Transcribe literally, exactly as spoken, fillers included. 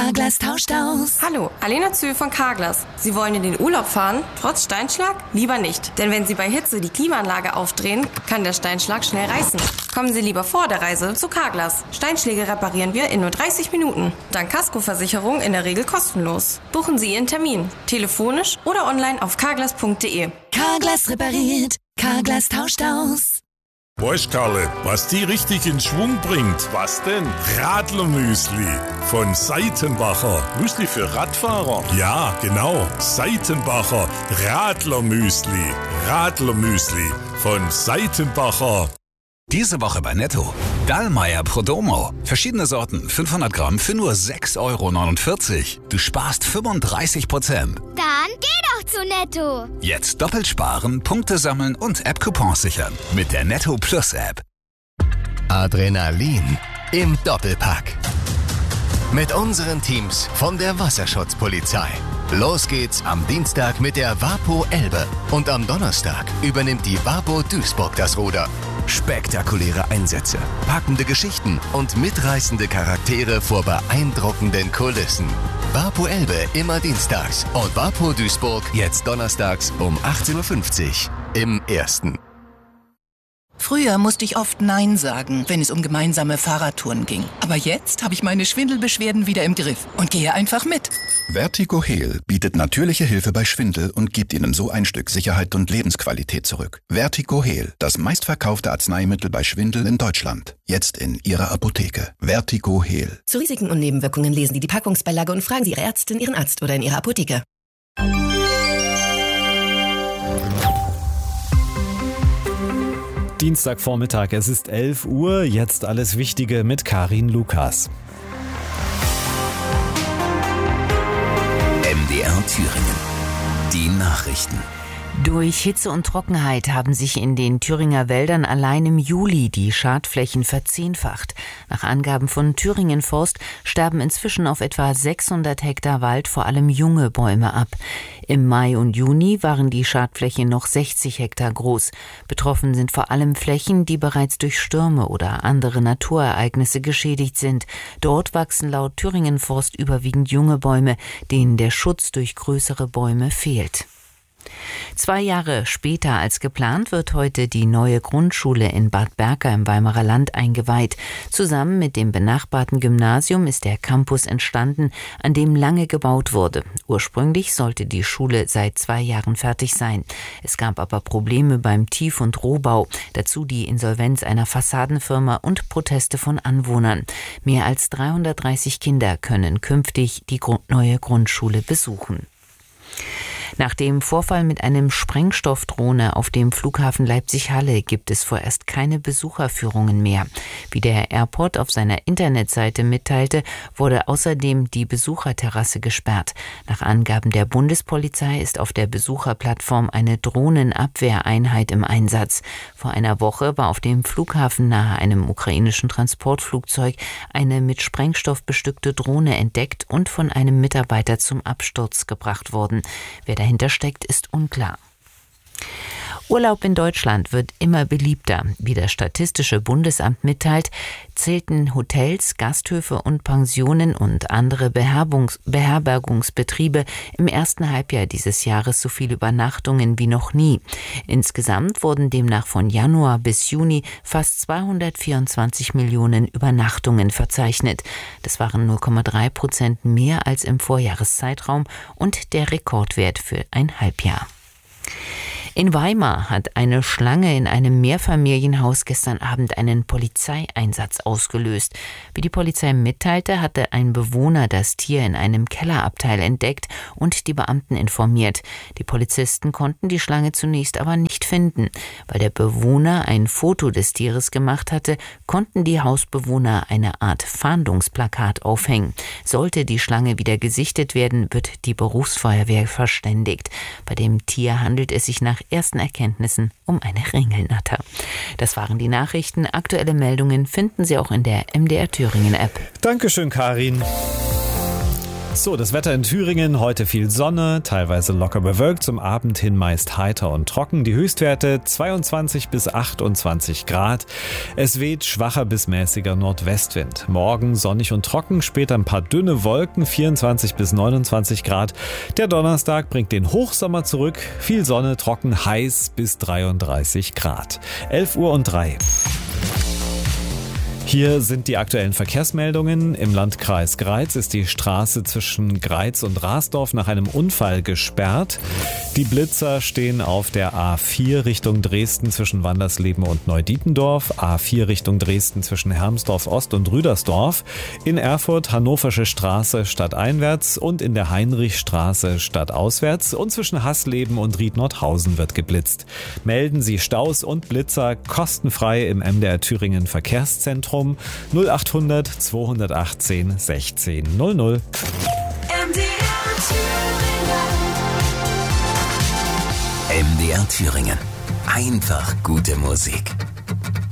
Carglass tauscht aus. Hallo, Alena Zühl von Carglass. Sie wollen in den Urlaub fahren, trotz Steinschlag? Lieber nicht, denn wenn Sie bei Hitze die Klimaanlage aufdrehen, kann der Steinschlag schnell reißen. Kommen Sie lieber vor der Reise zu Carglass. Steinschläge reparieren wir in nur dreißig Minuten. Dank Kaskoversicherung in der Regel kostenlos. Buchen Sie Ihren Termin, telefonisch oder online auf carglass punkt de. Carglass repariert, Carglass tauscht aus. Weißt Karle, was die richtig in Schwung bringt? Was denn? Radlermüsli von Seitenbacher. Müsli für Radfahrer? Ja, genau. Seitenbacher Radlermüsli. Radlermüsli von Seitenbacher. Diese Woche bei Netto. Dallmayr Prodomo. Verschiedene Sorten, fünfhundert Gramm für nur sechs Euro neunundvierzig. Du sparst fünfunddreißig Prozent. Dann geh doch zu Netto. Jetzt doppelt sparen, Punkte sammeln und App-Coupons sichern. Mit der Netto Plus App. Adrenalin im Doppelpack. Mit unseren Teams von der Wasserschutzpolizei. Los geht's am Dienstag mit der Wapo Elbe. Und am Donnerstag übernimmt die Wapo Duisburg das Ruder. Spektakuläre Einsätze, packende Geschichten und mitreißende Charaktere vor beeindruckenden Kulissen. Wapo Elbe immer dienstags und Wapo Duisburg jetzt donnerstags um achtzehn Uhr fünfzig im Ersten. Früher musste ich oft Nein sagen, wenn es um gemeinsame Fahrradtouren ging. Aber jetzt habe ich meine Schwindelbeschwerden wieder im Griff und gehe einfach mit. Vertigo Heal bietet natürliche Hilfe bei Schwindel und gibt Ihnen so ein Stück Sicherheit und Lebensqualität zurück. Vertigo Heal, das meistverkaufte Arzneimittel bei Schwindel in Deutschland. Jetzt in Ihrer Apotheke. Vertigo Heal. Zu Risiken und Nebenwirkungen lesen Sie die Packungsbeilage und fragen Sie Ihre Ärztin, Ihren Arzt oder in Ihrer Apotheke. Dienstagvormittag, es ist elf Uhr, jetzt alles Wichtige mit Karin Lukas. M D R Thüringen. Die Nachrichten. Durch Hitze und Trockenheit haben sich in den Thüringer Wäldern allein im Juli die Schadflächen verzehnfacht. Nach Angaben von Thüringen Forst sterben inzwischen auf etwa sechshundert Hektar Wald vor allem junge Bäume ab. Im Mai und Juni waren die Schadflächen noch sechzig Hektar groß. Betroffen sind vor allem Flächen, die bereits durch Stürme oder andere Naturereignisse geschädigt sind. Dort wachsen laut Thüringen Forst überwiegend junge Bäume, denen der Schutz durch größere Bäume fehlt. Zwei Jahre später als geplant wird heute die neue Grundschule in Bad Berka im Weimarer Land eingeweiht. Zusammen mit dem benachbarten Gymnasium ist der Campus entstanden, an dem lange gebaut wurde. Ursprünglich sollte die Schule seit zwei Jahren fertig sein. Es gab aber Probleme beim Tief- und Rohbau, dazu die Insolvenz einer Fassadenfirma und Proteste von Anwohnern. Mehr als dreihundertdreißig Kinder können künftig die neue Grundschule besuchen. Nach dem Vorfall mit einem Sprengstoffdrohne auf dem Flughafen Leipzig-Halle gibt es vorerst keine Besucherführungen mehr. Wie der Airport auf seiner Internetseite mitteilte, wurde außerdem die Besucherterrasse gesperrt. Nach Angaben der Bundespolizei ist auf der Besucherplattform eine Drohnenabwehreinheit im Einsatz. Vor einer Woche war auf dem Flughafen nahe einem ukrainischen Transportflugzeug eine mit Sprengstoff bestückte Drohne entdeckt und von einem Mitarbeiter zum Absturz gebracht worden. Wer dahinter steckt, ist unklar. Urlaub in Deutschland wird immer beliebter. Wie das Statistische Bundesamt mitteilt, zählten Hotels, Gasthöfe und Pensionen und andere Beherbergungs- Beherbergungsbetriebe im ersten Halbjahr dieses Jahres so viele Übernachtungen wie noch nie. Insgesamt wurden demnach von Januar bis Juni fast zweihundertvierundzwanzig Millionen Übernachtungen verzeichnet. Das waren null Komma drei Prozent mehr als im Vorjahreszeitraum und der Rekordwert für ein Halbjahr. In Weimar hat eine Schlange in einem Mehrfamilienhaus gestern Abend einen Polizeieinsatz ausgelöst. Wie die Polizei mitteilte, hatte ein Bewohner das Tier in einem Kellerabteil entdeckt und die Beamten informiert. Die Polizisten konnten die Schlange zunächst aber nicht finden. Weil der Bewohner ein Foto des Tieres gemacht hatte, konnten die Hausbewohner eine Art Fahndungsplakat aufhängen. Sollte die Schlange wieder gesichtet werden, wird die Berufsfeuerwehr verständigt. Bei dem Tier handelt es sich nach ersten Erkenntnissen um eine Ringelnatter. Das waren die Nachrichten. Aktuelle Meldungen finden Sie auch in der M D R Thüringen App. Dankeschön, Karin. So, das Wetter in Thüringen, heute viel Sonne, teilweise locker bewölkt, zum Abend hin meist heiter und trocken. Die Höchstwerte zweiundzwanzig bis achtundzwanzig Grad. Es weht schwacher bis mäßiger Nordwestwind. Morgen sonnig und trocken, später ein paar dünne Wolken, vierundzwanzig bis neunundzwanzig Grad. Der Donnerstag bringt den Hochsommer zurück, viel Sonne, trocken, heiß bis dreiunddreißig Grad. elf Uhr und drei. Hier sind die aktuellen Verkehrsmeldungen. Im Landkreis Greiz ist die Straße zwischen Greiz und Rasdorf nach einem Unfall gesperrt. Die Blitzer stehen auf der A vier Richtung Dresden zwischen Wandersleben und Neudietendorf, A vier Richtung Dresden zwischen Hermsdorf Ost und Rüdersdorf, in Erfurt Hannoversche Straße stadteinwärts und in der Heinrichstraße stadtauswärts und zwischen Hasleben und Ried-Nordhausen wird geblitzt. Melden Sie Staus und Blitzer kostenfrei im M D R Thüringen Verkehrszentrum null achthundert zweihundertachtzehn sechzehn null null. M D R Thüringen. Einfach gute Musik.